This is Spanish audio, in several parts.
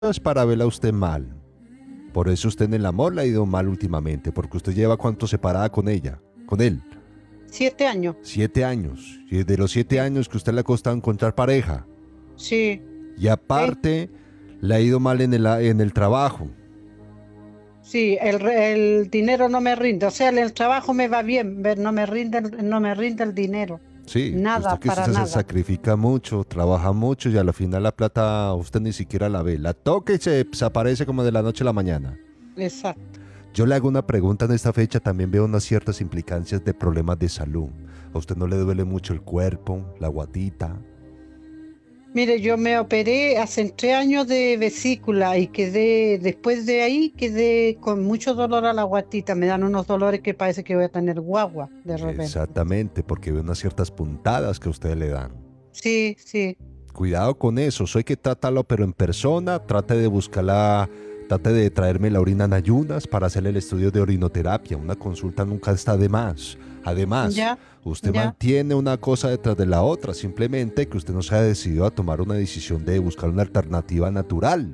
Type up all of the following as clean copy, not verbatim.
para verla a usted mal. Por eso usted en el amor le ha ido mal últimamente, porque usted lleva cuánto separada con ella, con él. 7 años. 7 años. Y de los siete Sí. años que usted le ha costado encontrar pareja. Sí. Y aparte, le ha ido mal en el trabajo. Sí, el dinero no me rinde. O sea, el trabajo me va bien, pero no me rinde el dinero. Sí, Nada, usted que para usted se nada. sacrifica mucho, trabaja mucho y a la final la plata usted ni siquiera la ve. La toca y se desaparece como de la noche a la mañana. Exacto. Yo le hago una pregunta en esta fecha, también veo unas ciertas implicancias de problemas de salud. ¿A usted no le duele mucho el cuerpo, la guatita? Mire, yo me operé hace 3 años de vesícula y después de ahí quedé con mucho dolor a la guatita. Me dan unos dolores que parece que voy a tener guagua de repente. Exactamente, porque veo unas ciertas puntadas que a usted le dan. Sí, sí. Cuidado con eso, soy que trátalo pero en persona, trate de buscarla, trate de traerme la orina en ayunas para hacerle el estudio de orinoterapia, una consulta nunca está de más. Además, Ya, usted ya. mantiene una cosa detrás de la otra, simplemente que usted no se ha decidido a tomar una decisión de buscar una alternativa natural.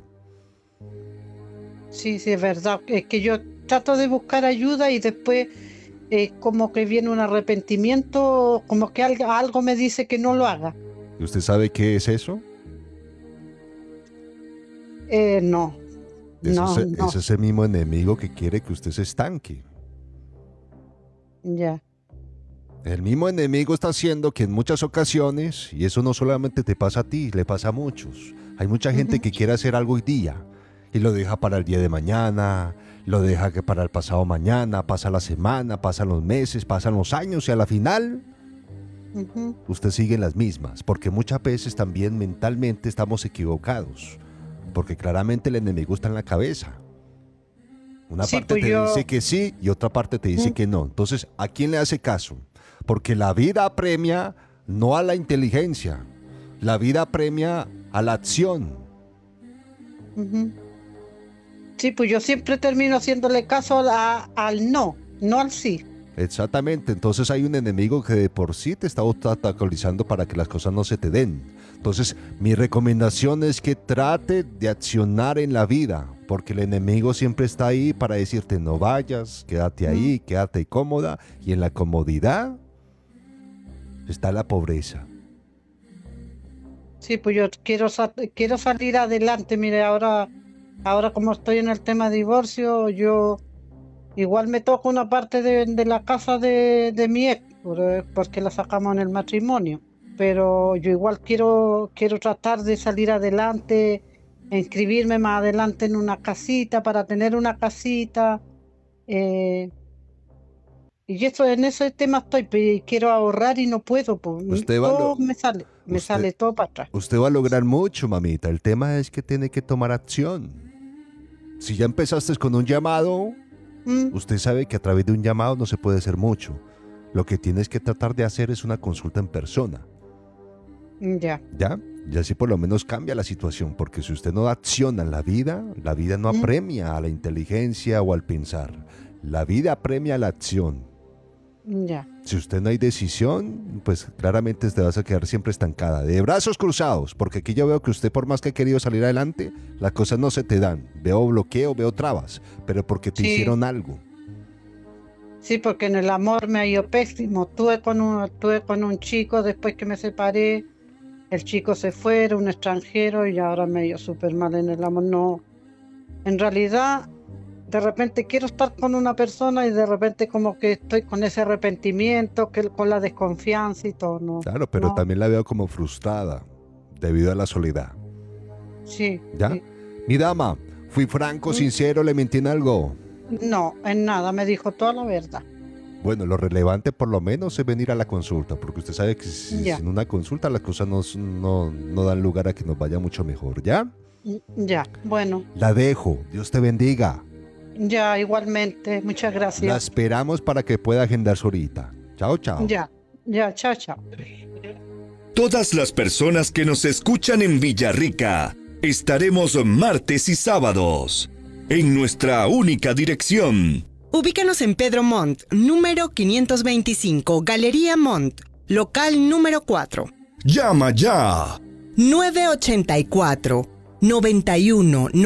Sí, sí, es verdad. Es que yo trato de buscar ayuda y después como que viene un arrepentimiento, como que algo me dice que no lo haga. ¿Y usted sabe qué es eso? No, Es no, ese, es no. ese mismo enemigo que quiere que usted se estanque. Ya. El mismo enemigo está haciendo que en muchas ocasiones, y eso no solamente te pasa a ti, le pasa a muchos, hay mucha gente Ujú. que quiere hacer algo hoy día y lo deja para el día de mañana, lo deja que para el pasado mañana, pasa la semana, pasan los meses, pasan los años y a la final Ujú. usted sigue en las mismas, porque muchas veces también mentalmente estamos equivocados, porque claramente el enemigo está en la cabeza. Una Sí, parte pues te dice yo. que sí y otra parte te dice Mm, que no. Entonces, ¿a quién le hace caso? Porque la vida apremia no a la inteligencia, la vida apremia a la acción. ujú. Sí, pues yo siempre termino haciéndole caso al no, no al sí. Exactamente, entonces hay un enemigo que de por sí te está obstaculizando para que las cosas no se te den. Entonces, mi recomendación es que trate de accionar en la vida, porque el enemigo siempre está ahí para decirte no vayas, quédate Mm. ahí, quédate cómoda, y en la comodidad está la pobreza. Sí, pues yo quiero salir adelante. Mire, ahora como estoy en el tema de divorcio, yo igual me toca una parte de la casa de mi ex, porque la sacamos en el matrimonio. Pero yo igual quiero tratar de salir adelante, inscribirme más adelante en una casita para tener una casita. eh, y eso, en ese tema estoy, quiero ahorrar y no puedo, pues, Usted va a, todo lo- me usted, sale todo para atrás. usted va a lograr mucho, mamita. El tema es que tiene que tomar acción. Si ya empezaste con un llamado, Mm, usted sabe que a través de un llamado no se puede hacer mucho. Lo que tienes que tratar de hacer es una consulta en persona. ya. ¿Ya? Y así por lo menos cambia la situación, porque si usted no acciona en la vida no Mm, apremia a la inteligencia o al pensar. La vida apremia la acción. ya. Si usted no hay decisión, pues claramente te vas a quedar siempre estancada, de brazos cruzados, porque aquí yo veo que usted por más que ha querido salir adelante, las cosas no se te dan. Veo bloqueo, veo trabas, pero porque te Sí, hicieron algo. sí, porque en el amor me ha ido pésimo. Tuve con un chico después que me separé. El chico se fue, era un extranjero y ahora me ha ido súper mal en el amor. No, en realidad, de repente quiero estar con una persona y de repente como que estoy con ese arrepentimiento, con la desconfianza y todo. No, Claro, pero no, también la veo como frustrada debido a la soledad. sí, ¿Ya? sí. Mi dama, fui franco, Mm, sincero, le mentí en algo. No, en nada, me dijo toda la verdad. Bueno, lo relevante por lo menos es venir a la consulta, porque usted sabe que Ya, sin una consulta las cosas no dan lugar a que nos vaya mucho mejor, ¿ya? ya, bueno, La dejo, Dios te bendiga. ya igualmente, muchas La gracias. esperamos para que pueda agendar su horita. Chao, chao. Ya, ya, chao, chao. Todas las personas que nos escuchan en Villarrica, estaremos martes y sábados en nuestra única dirección. Ubícanos en Pedro Montt, número 525, Galería Montt, local número 4. Llama ya. 984 91